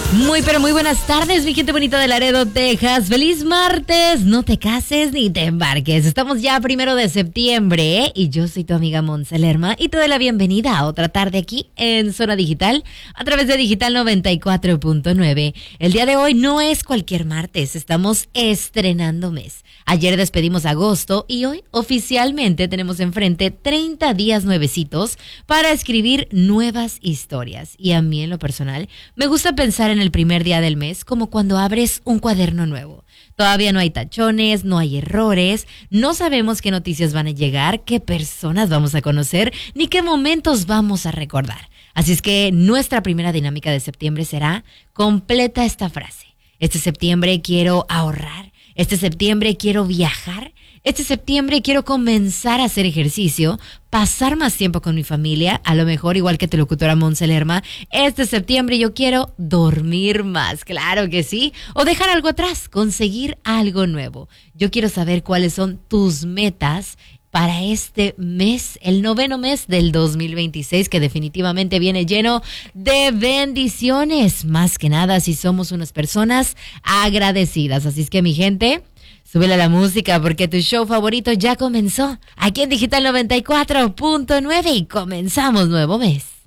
Muy, pero muy buenas tardes, mi gente bonita de Laredo, Texas. ¡Feliz martes! No te cases ni te embarques. Estamos ya 1 de septiembre, ¿eh? Y yo soy tu amiga Monse Lerma y te doy la bienvenida a otra tarde aquí en Zona Digital a través de Digital 94.9. El día de hoy no es cualquier martes, estamos estrenando mes. Ayer despedimos agosto y hoy oficialmente tenemos enfrente 30 días nuevecitos para escribir nuevas historias. Y a mí en lo personal me gusta pensar en el primer día del mes como cuando abres un cuaderno nuevo. Todavía no hay tachones, no hay errores, no sabemos qué noticias van a llegar, qué personas vamos a conocer, ni qué momentos vamos a recordar. Así es que nuestra primera dinámica de septiembre será: completa esta frase. Este septiembre quiero ahorrar, este septiembre quiero viajar, este septiembre quiero comenzar a hacer ejercicio, pasar más tiempo con mi familia, a lo mejor igual que tu locutora Monse Lerma. Este septiembre yo quiero dormir más, claro que sí, o dejar algo atrás, conseguir algo nuevo. Yo quiero saber cuáles son tus metas para este mes, el 9º mes del 2026, que definitivamente viene lleno de bendiciones, más que nada si somos unas personas agradecidas. Así es que, mi gente, súbele a la música porque tu show favorito ya comenzó aquí en Digital 94.9 y comenzamos nuevo mes.